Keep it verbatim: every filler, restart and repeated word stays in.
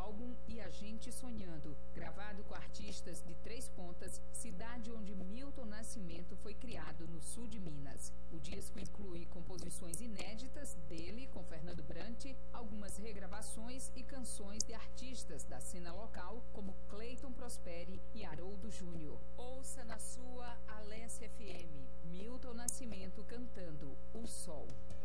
álbum E a Gente Sonhando, gravado com artistas de Três Pontas, cidade onde Milton Nascimento foi criado no sul de Minas. O disco inclui composições inéditas dele com Fernando Brant, algumas regravações e canções de artistas da cena local como Cleiton Prosperi e Haroldo Júnior. Ouça na sua Alência F M, Milton Nascimento cantando O Sol.